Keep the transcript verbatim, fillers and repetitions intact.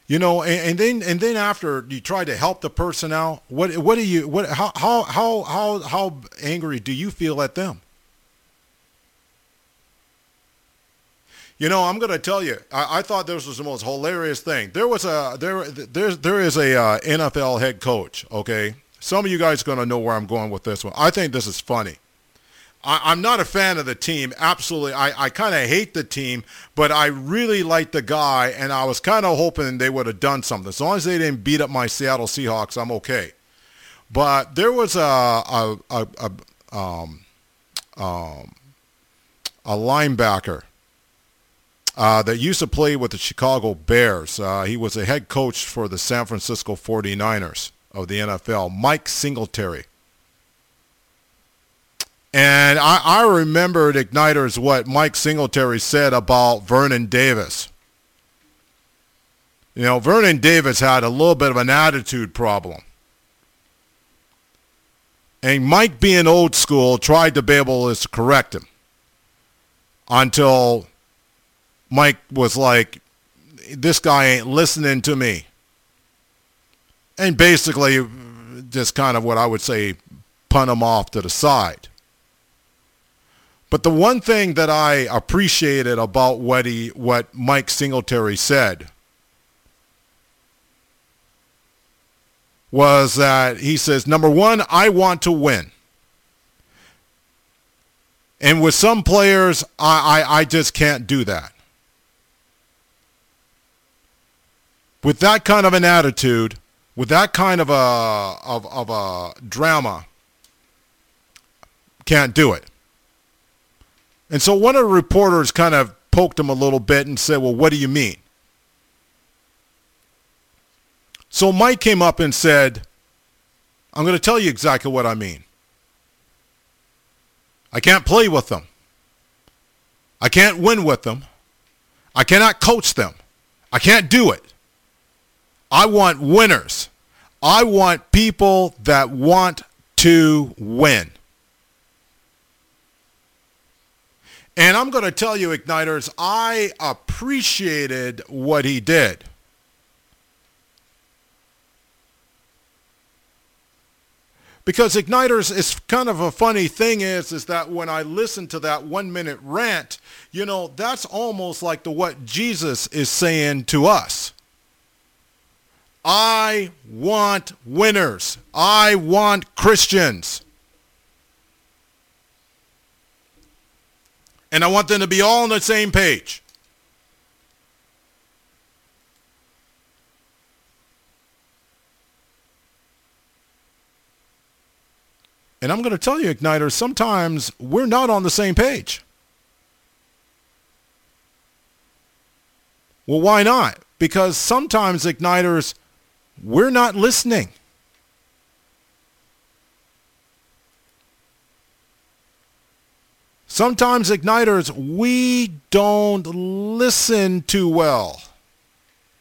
You know, and, and then and then after you try to help the person out, what what do you what how how how how how angry do you feel at them? You know, I'm going to tell you, I, I thought this was the most hilarious thing. There was a there there there is a uh, N F L head coach. Okay, some of you guys are going to know where I'm going with this one. I think this is funny. I, I'm not a fan of the team. Absolutely, I I kind of hate the team, but I really like the guy, and I was kind of hoping they would have done something. As long as they didn't beat up my Seattle Seahawks, I'm okay. But there was a a a, a um um a linebacker. Uh, that used to play with the Chicago Bears. Uh, he was a head coach for the San Francisco forty-niners of the N F L, Mike Singletary. And I, I remembered, Igniters, what Mike Singletary said about Vernon Davis. You know, Vernon Davis had a little bit of an attitude problem. And Mike, being old school, tried to be able to correct him until Mike was like, this guy ain't listening to me. And basically just kind of what I would say, punt him off to the side. But the one thing that I appreciated about what he, what Mike Singletary said was that he says, number one, I want to win. And with some players, I, I, I just can't do that. With that kind of an attitude, with that kind of a of, of a drama, can't do it. And so one of the reporters kind of poked him a little bit and said, well, what do you mean? So Mike came up and said, I'm going to tell you exactly what I mean. I can't play with them. I can't win with them. I cannot coach them. I can't do it. I want winners. I want people that want to win. And I'm going to tell you, Igniters, I appreciated what he did. Because Igniters, it's kind of a funny thing is, is that when I listen to that one minute rant, you know, that's almost like the what Jesus is saying to us. I want winners. I want Christians. And I want them to be all on the same page. And I'm going to tell you, Igniters, sometimes we're not on the same page. Well, why not? Because sometimes, Igniters, we're not listening. Sometimes, Igniters, we don't listen too well.